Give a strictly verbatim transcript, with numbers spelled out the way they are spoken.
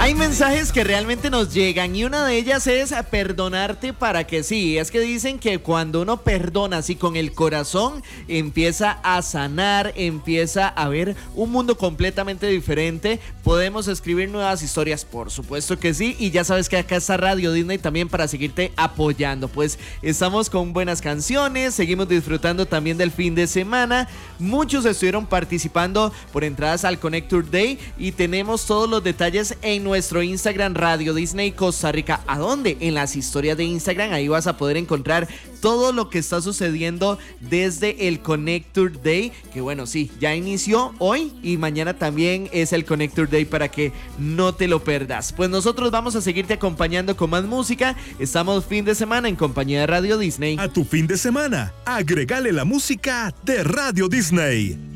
Hay mensajes que realmente nos llegan y una de ellas es perdonarte para que sí. Es que dicen que cuando uno perdona así con el corazón, empieza a sanar, empieza a ver un mundo completamente diferente. Podemos escribir nuevas historias, por supuesto que sí. Y ya sabes que acá está Radio Disney también para seguirte apoyando. Pues estamos con buenas canciones, seguimos disfrutando también del fin de semana. Muchos estuvieron participando por entradas al Connector Day y tenemos todos los detalles en nuestro Instagram Radio Disney Costa Rica. ¿A dónde? En las historias de Instagram. Ahí vas a poder encontrar todo lo que está sucediendo desde el Connector Day, que bueno, sí, ya inició hoy y mañana también es el Connector Day para que no te lo perdas. Pues nosotros vamos a seguirte acompañando con más música. Estamos fin de semana en compañía de Radio Disney. A tu fin de semana, agregale la música de Radio Disney.